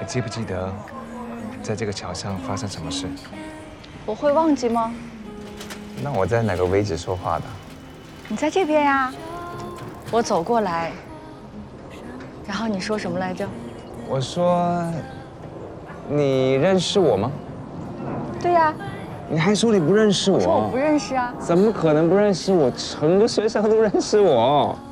记不记得，在这个桥上发生什么事？ 我会忘记吗？ 那我在哪个位置说话的？ 你在这边呀，我走过来，然后你说什么来着？ 我说，你认识我吗？ 对呀， 你还说你不认识我？ 我说我不认识啊。 怎么可能不认识我？整个学校都认识我。